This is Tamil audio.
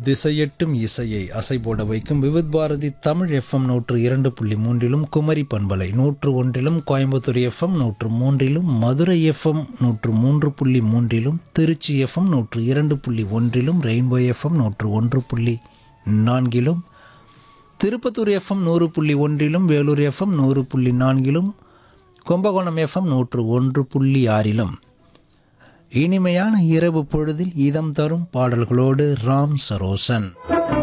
திசையெட்டும் இசையை அசைபோட வைக்கும் விவித் பாரதி தமிழ் FM 102.3 குமரி பண்பலை 101 Coimbatore FM 103 Madurai FM 103.3 Trichy FM 102.1 rainbow FM 101.4 Tirupattur FM 100.1 Vellore FM 100.4 Kumbakonam FM 101.6 இனிமையான இரவு பொழுதில் இதம் தரும் பாடல்களோடு ராம் சரோசன்.